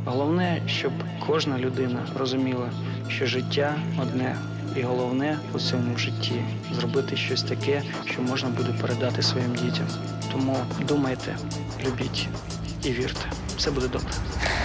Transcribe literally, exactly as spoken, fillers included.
Головне, щоб кожна людина розуміла, що життя одне. І головне у цьому житті – зробити щось таке, що можна буде передати своїм дітям. Тому думайте, любіть і вірте. Все буде добре.